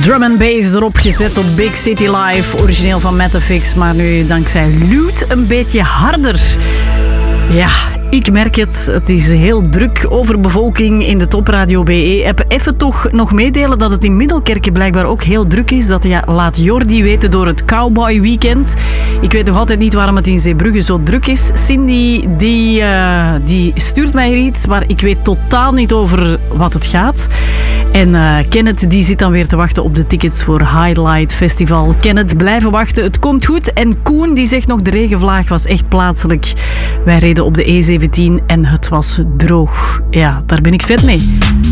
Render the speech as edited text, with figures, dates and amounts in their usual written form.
Drum and bass erop gezet op Big City Live, origineel van Metafix, maar nu dankzij Luut een beetje harder. Ja, ik merk het. Het is heel druk. Overbevolking in de Topradio BE-app. Even toch nog meedelen dat het in Middelkerke blijkbaar ook heel druk is. Dat laat Jordi weten door het Cowboy Weekend. Ik weet nog altijd niet waarom het in Zeebrugge zo druk is. Cindy, die stuurt mij hier iets, maar ik weet totaal niet over wat het gaat. En Kenneth, die zit dan weer te wachten op de tickets voor Highlight Festival. Kenneth, blijven wachten. Het komt goed. En Koen, die zegt nog, de regenvlaag was echt plaatselijk. Wij reden op de E17 en het was droog. Ja, daar ben ik vet mee.